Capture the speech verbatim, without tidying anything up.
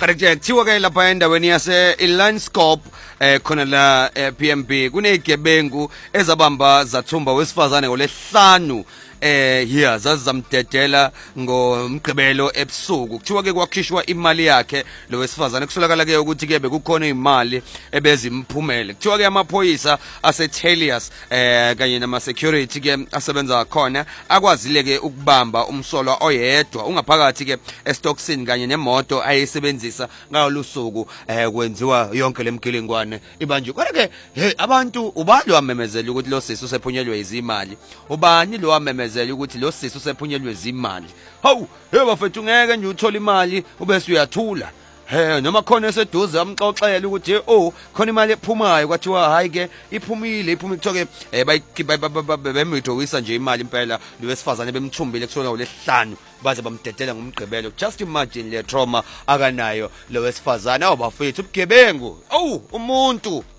correct kuthiwa ke lapha endaweni yase Linescope eh khona la P M B kunezigebengu ezabamba zathumba wesifazane ngolehlanu eh here zazamdedela ngomgqibelo ebusuku kuthiwa ke kwakhishwa imali yakhe lo wesifazane kusolakala ke ukuthi ke bekukhona imali ebezimphumele kuthiwa ke amaphoyisa aseTelius eh kanye nama security ke asebenza khona akwazile ke ukubamba umsolwa oyedwa ungaphakathi ke estocksin kanye nemoto ayisebenzisa ngalosuku eh kwenziwa yonke lemgilingwane ibanje kodwa ke abantu ubani wamemezela ukuthi lo sisi usephunyelwe izimali ubani lo wamemezela ukuthi lo sisi usephunyelwe izimali hawu hey bafethu ngeke nje uthola imali ubese uyathula he noma khona eseduze amxoxela ukuthi oh khona imali ephumayo kwathiwa hayi ke iphumile iphumile kuthoke bemithowisa nje imali impela lo wesifazane bemthumbile kusona ngolehlanu baze bamdedela ngomgqibelo just imagine le trauma akanayo lo wesifazane awubafethu ubugebengu awu umuntu